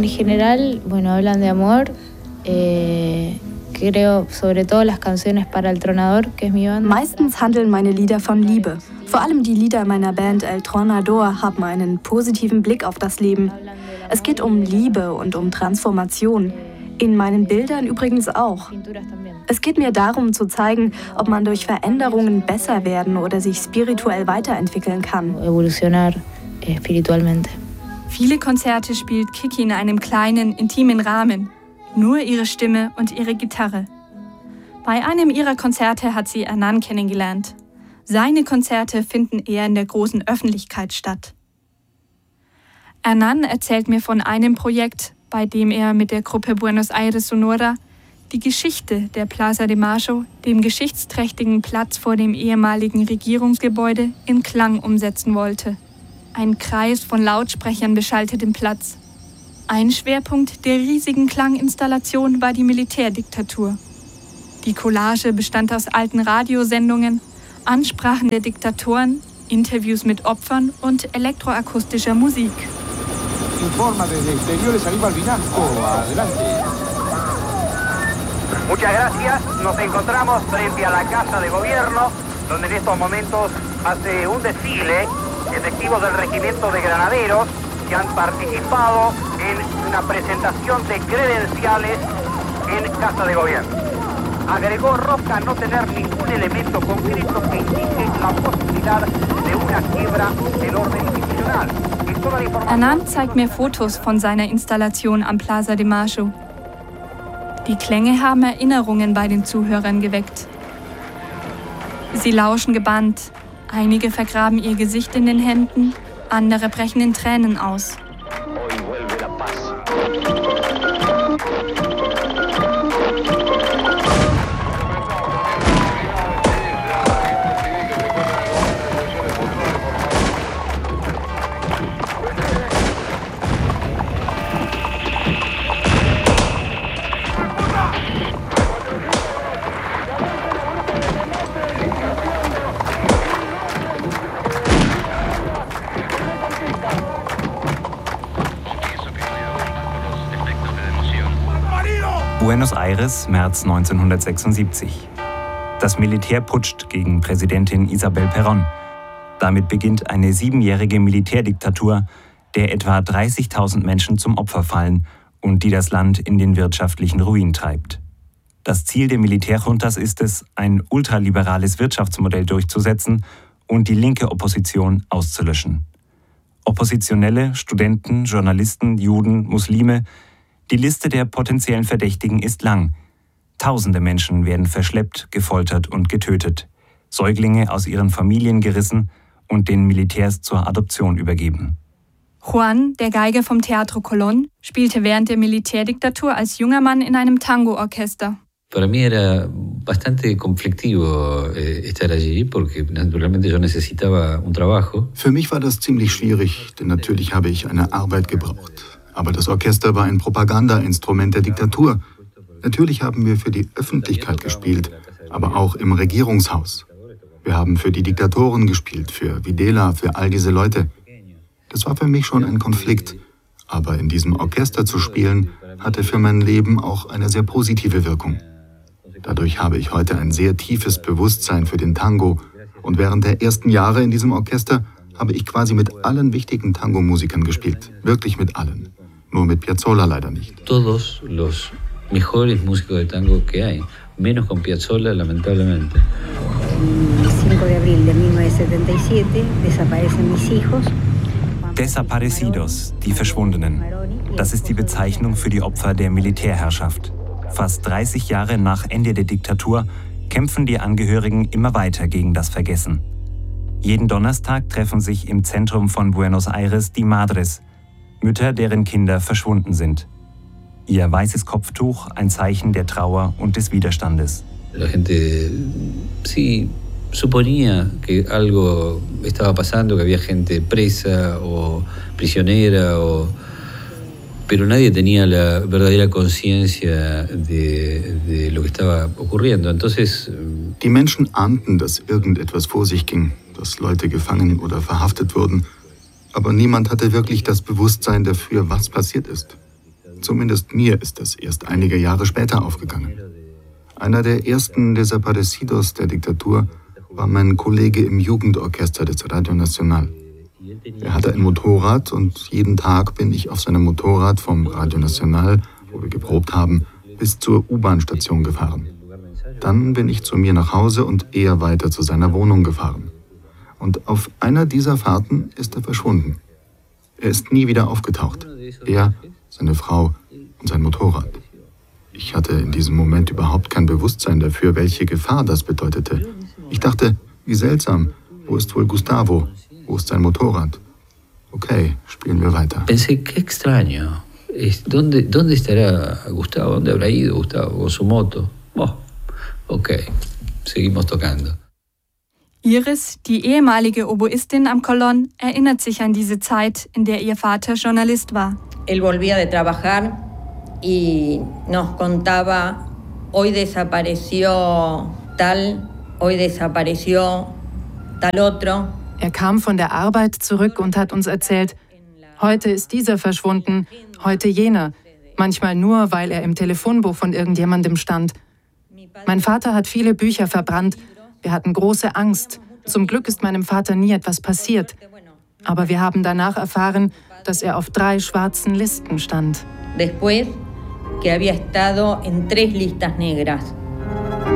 general, bueno, hablan de amor. Creo sobre todo las canciones para El Tronador, que es mi banda. Meistens handeln meine Lieder von Liebe. Vor allem die Lieder meiner Band El Tronador haben einen positiven Blick auf das Leben. Es geht um Liebe und um Transformation. In meinen Bildern übrigens auch. Es geht mir darum zu zeigen, ob man durch Veränderungen besser werden oder sich spirituell weiterentwickeln kann. Evolucionar espiritualmente. Viele Konzerte spielt Kiki in einem kleinen, intimen Rahmen. Nur ihre Stimme und ihre Gitarre. Bei einem ihrer Konzerte hat sie Hernan kennengelernt. Seine Konzerte finden eher in der großen Öffentlichkeit statt. Hernan erzählt mir von einem Projekt, bei dem er mit der Gruppe Buenos Aires Sonora die Geschichte der Plaza de Mayo, dem geschichtsträchtigen Platz vor dem ehemaligen Regierungsgebäude, in Klang umsetzen wollte. Ein Kreis von Lautsprechern beschallte den Platz. Ein Schwerpunkt der riesigen Klanginstallation war die Militärdiktatur. Die Collage bestand aus alten Radiosendungen, Ansprachen der Diktatoren, Interviews mit Opfern und elektroakustischer Musik. Informa desde exteriores Aníbal Vinasco. Adelante. Muchas gracias. Nos encontramos frente a la Casa de Gobierno, donde en estos momentos hace un desfile efectivos del Regimiento de Granaderos que han participado en una presentación de credenciales en Casa de Gobierno. Agregó Roca no tener ningún elemento concreto que indique la posibilidad de una quiebra del orden institucional. Hernan zeigt mir Fotos von seiner Installation am Plaza de Mayo. Die Klänge haben Erinnerungen bei den Zuhörern geweckt. Sie lauschen gebannt. Einige vergraben ihr Gesicht in den Händen, andere brechen in Tränen aus. Buenos Aires, März 1976. Das Militär putscht gegen Präsidentin Isabel Perón. Damit beginnt eine 7-jährige Militärdiktatur, der etwa 30.000 Menschen zum Opfer fallen und die das Land in den wirtschaftlichen Ruin treibt. Das Ziel der Militärjuntas ist es, ein ultraliberales Wirtschaftsmodell durchzusetzen und die linke Opposition auszulöschen. Oppositionelle, Studenten, Journalisten, Juden, Muslime. Die Liste der potenziellen Verdächtigen ist lang. Tausende Menschen werden verschleppt, gefoltert und getötet. Säuglinge aus ihren Familien gerissen und den Militärs zur Adoption übergeben. Juan, der Geiger vom Teatro Colón, spielte während der Militärdiktatur als junger Mann in einem Tango-Orchester. Para mí era bastante conflictivo estar allí, porque naturalmente yo necesitaba un trabajo. Für mich war das ziemlich schwierig, denn natürlich habe ich eine Arbeit gebraucht. Aber das Orchester war ein Propagandainstrument der Diktatur. Natürlich haben wir für die Öffentlichkeit gespielt, aber auch im Regierungshaus. Wir haben für die Diktatoren gespielt, für Videla, für all diese Leute. Das war für mich schon ein Konflikt. Aber in diesem Orchester zu spielen, hatte für mein Leben auch eine sehr positive Wirkung. Dadurch habe ich heute ein sehr tiefes Bewusstsein für den Tango. Und während der ersten Jahre in diesem Orchester habe ich quasi mit allen wichtigen Tango-Musikern gespielt. Wirklich mit allen. Nur mit Piazzolla leider nicht. Todos los mejores músicos de tango que hay, menos con Piazzolla, lamentablemente. El 5 de abril de 1977 desaparecen mis hijos. Desaparecidos, die Verschwundenen. Das ist die Bezeichnung für die Opfer der Militärherrschaft. Fast 30 Jahre nach Ende der Diktatur kämpfen die Angehörigen immer weiter gegen das Vergessen. Jeden Donnerstag treffen sich im Zentrum von Buenos Aires die Madres, Mütter, deren Kinder verschwunden sind. Ihr weißes Kopftuch ein Zeichen der Trauer und des Widerstandes. La gente sí suponía que algo estaba pasando, que había gente presa o prisionera, pero nadie tenía la verdadera conciencia de lo que estaba ocurriendo. Entonces, die Menschen ahnten, dass irgendetwas vor sich ging, dass Leute gefangen oder verhaftet wurden. Aber niemand hatte wirklich das Bewusstsein dafür, was passiert ist. Zumindest mir ist das erst einige Jahre später aufgegangen. Einer der ersten Desaparecidos der Diktatur war mein Kollege im Jugendorchester des Radio Nacional. Er hatte ein Motorrad und jeden Tag bin ich auf seinem Motorrad vom Radio Nacional, wo wir geprobt haben, bis zur U-Bahn-Station gefahren. Dann bin ich zu mir nach Hause und er weiter zu seiner Wohnung gefahren. Und auf einer dieser Fahrten ist er verschwunden. Er ist nie wieder aufgetaucht. Er, seine Frau und sein Motorrad. Ich hatte in diesem Moment überhaupt kein Bewusstsein dafür, welche Gefahr das bedeutete. Ich dachte, wie seltsam, wo ist wohl Gustavo? Wo ist sein Motorrad? Okay, spielen wir weiter. Pensé, qué extraño. ¿Dónde estará Gustavo? ¿Dónde habrá ido Gustavo con su moto? Oh, okay, seguimos tocando. Iris, die ehemalige Oboistin am Colón, erinnert sich an diese Zeit, in der ihr Vater Journalist war. Él volvía de trabajar y nos contaba, hoy desapareció tal, hoy desapareció tal otro. Er kam von der Arbeit zurück und hat uns erzählt, heute ist dieser verschwunden, heute jener. Manchmal nur, weil er im Telefonbuch von irgendjemandem stand. Mein Vater hat viele Bücher verbrannt. Wir hatten große Angst. Zum Glück ist meinem Vater nie etwas passiert. Aber wir haben danach erfahren, dass er auf 3 schwarzen Listen stand. Después, que había estado en 3 listas negras.